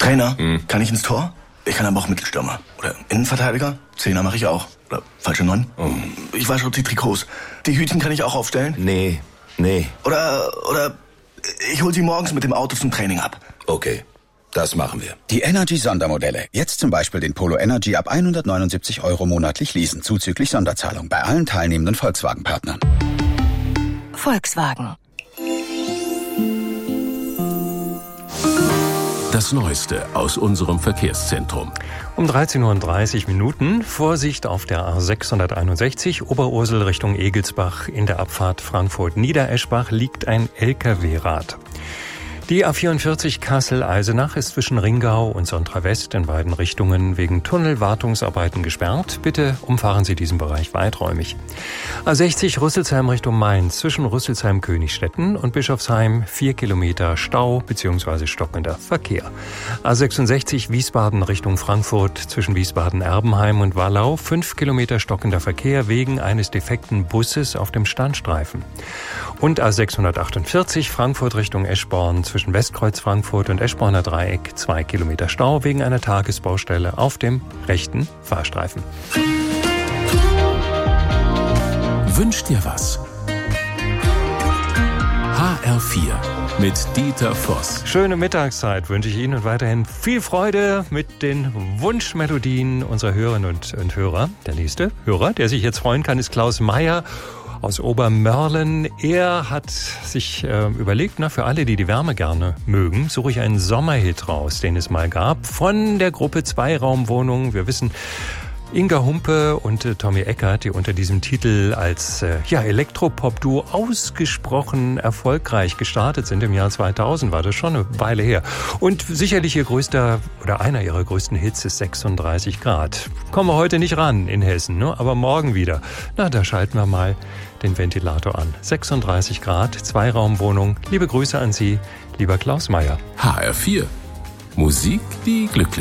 Trainer, kann ich ins Tor? Ich kann aber auch Mittelstürmer. Oder Innenverteidiger? Zehner mache ich auch. Oder falsche 9. Ich wasche die Trikots. Die Hütchen kann ich auch aufstellen? Nee. Oder ich hol sie morgens mit dem Auto zum Training ab. Okay, das machen wir. Die Energy-Sondermodelle. Jetzt zum Beispiel den Polo Energy ab 179 € monatlich leasen, zuzüglich Sonderzahlung bei allen teilnehmenden Volkswagen-Partnern. Volkswagen. Das Neueste aus unserem Verkehrszentrum. Um 13:30 Uhr Vorsicht auf der A661 Oberursel Richtung Egelsbach. In der Abfahrt Frankfurt-Niedereschbach liegt ein LKW-Rad. Die A44 Kassel-Eisenach ist zwischen Ringau und Sontra West in beiden Richtungen wegen Tunnelwartungsarbeiten gesperrt. Bitte umfahren Sie diesen Bereich weiträumig. A60 Rüsselsheim Richtung Mainz zwischen Rüsselsheim-Königstetten und Bischofsheim 4 Kilometer Stau bzw. stockender Verkehr. A66 Wiesbaden Richtung Frankfurt zwischen Wiesbaden-Erbenheim und Wallau 5 Kilometer stockender Verkehr wegen eines defekten Busses auf dem Standstreifen. Und A648 Frankfurt Richtung Eschborn zwischen Westkreuz Frankfurt und Eschborner Dreieck 2 Kilometer Stau wegen einer Tagesbaustelle auf dem rechten Fahrstreifen. Wünsch dir was? HR4 mit Dieter Voss. Schöne Mittagszeit wünsche ich Ihnen und weiterhin viel Freude mit den Wunschmelodien unserer Hörerinnen und Hörer. Der nächste Hörer, der sich jetzt freuen kann, ist Klaus Meyer aus Obermörlen. Er hat sich überlegt, für alle, die die Wärme gerne mögen, suche ich einen Sommerhit raus, den es mal gab, von der Gruppe Zweiraumwohnungen. Wir wissen, Inga Humpe und Tommy Eckert, die unter diesem Titel als Elektropop-Duo ausgesprochen erfolgreich gestartet sind im Jahr 2000, war das schon eine Weile her. Und sicherlich ihr größter oder einer ihrer größten Hits ist 36 Grad. Kommen wir heute nicht ran in Hessen, ne? Aber morgen wieder. Da schalten wir mal den Ventilator an. 36 Grad, Zweiraumwohnung. Liebe Grüße an Sie, lieber Klaus Meyer. HR4. Musik, die glücklich